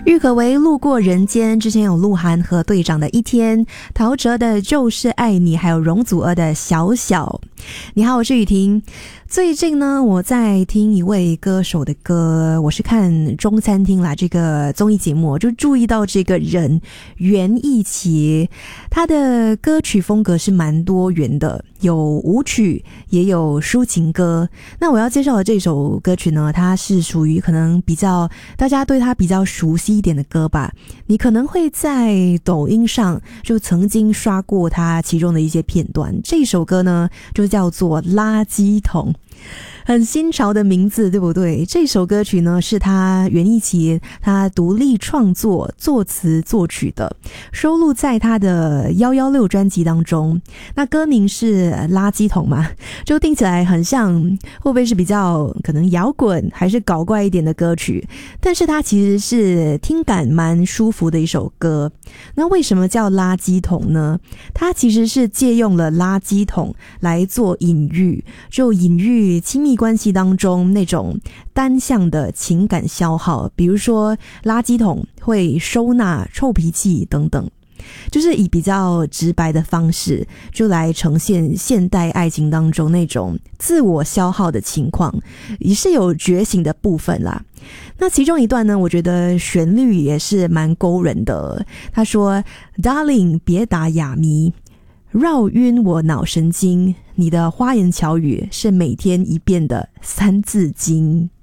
郁可唯路过人间，之前有鹿晗和队长的一天，陶喆的就是爱你，还有容祖儿的小小。你好，我是雨婷。最近呢，我在听一位歌手的歌，我是看中餐厅啦这个综艺节目，我就注意到这个人袁艺琪，他的歌曲风格是蛮多元的，有舞曲也有抒情歌。那我要介绍的这首歌曲呢，它是属于可能比较大家对它比较熟悉一点的歌吧，你可能会在抖音上就曾经刷过它其中的一些片段。这首歌呢就叫做垃圾桶，很新潮的名字，对不对？这首歌曲呢是他袁艺琪他独立创作作词作曲的，收录在他的116专辑当中。那歌名是垃圾桶嘛，就听起来很像会不会是比较可能摇滚还是搞怪一点的歌曲，但是它其实是听感蛮舒服的一首歌。那为什么叫垃圾桶呢？它其实是借用了垃圾桶来做隐喻，就隐喻亲密关系当中那种单向的情感消耗，比如说垃圾桶会收纳臭脾气等等，就是以比较直白的方式就来呈现现代爱情当中那种自我消耗的情况，也是有觉醒的部分啦。那其中一段呢，我觉得旋律也是蛮勾人的。他说 Darling 别打哑谜，绕晕我脑神经，你的花言巧语是每天一遍的三字经。